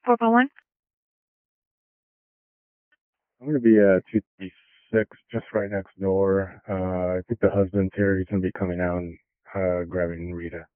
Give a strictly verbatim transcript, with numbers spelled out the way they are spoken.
four one one. I'm gonna be at two thirty-six, just right next door. Uh, I think the husband's here. He's gonna be coming out and uh, grabbing Rita.